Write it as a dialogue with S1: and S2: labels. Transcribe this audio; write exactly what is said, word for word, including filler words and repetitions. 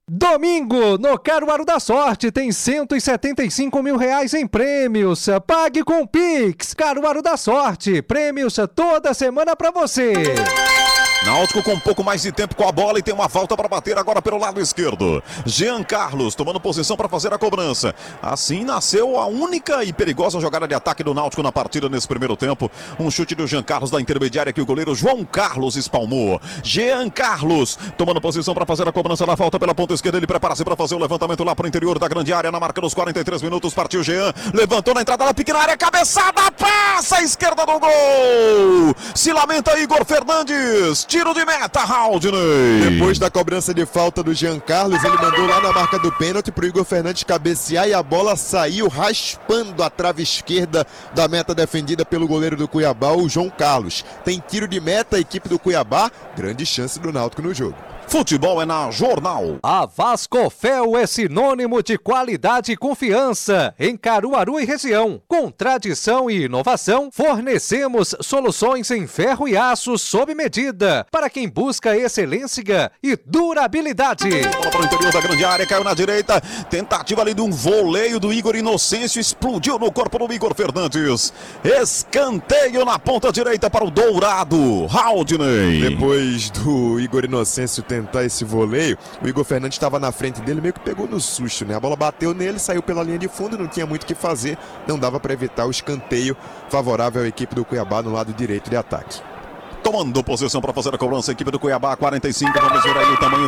S1: Domingo, no Caruaru da Sorte, tem cento e setenta e cinco mil reais em prêmios. Pague com Pix. Caruaru da Sorte, prêmios toda semana pra você.
S2: Náutico com um pouco mais de tempo com a bola e tem uma falta para bater agora pelo lado esquerdo. Jean Carlos tomando posição para fazer a cobrança. Assim nasceu a única e perigosa jogada de ataque do Náutico na partida nesse primeiro tempo. Um chute do Jean Carlos da intermediária que o goleiro João Carlos espalmou. Jean Carlos tomando posição para fazer a cobrança da falta pela ponta esquerda. Ele prepara-se para fazer o levantamento lá para o interior da grande área na marca dos quarenta e três minutos. Partiu Jean, levantou na entrada da pequena área, cabeçada, passa à esquerda do gol. Se lamenta Igor Fernandes. Tiro de meta, Haldney.
S3: Depois da cobrança de falta do Jean Carlos, ele mandou lá na marca do pênalti para o Igor Fernandes cabecear e a bola saiu raspando a trave esquerda da meta defendida pelo goleiro do Cuiabá, o João Carlos. Tem tiro de meta a equipe do Cuiabá, grande chance do Náutico no jogo.
S2: Futebol é na Jornal.
S1: A Vascofel é sinônimo de qualidade e confiança em Caruaru e região. Com tradição e inovação, fornecemos soluções em ferro e aço sob medida para quem busca excelência e durabilidade.
S2: Bola para o interior da grande área, caiu na direita. Tentativa ali de um voleio do Igor Inocêncio, explodiu no corpo do Igor Fernandes. Escanteio na ponta direita para o Dourado. Haldney.
S3: Depois do Igor Inocêncio tentar esse voleio, o Igor Fernandes estava na frente dele, meio que pegou no susto, né? A bola bateu nele, saiu pela linha de fundo, não tinha muito o que fazer, não dava para evitar o escanteio favorável à equipe do Cuiabá no lado direito de ataque.
S2: Tomando posição para fazer a cobrança, a equipe do Cuiabá, quarenta e cinco, vamos ver aí o tamanho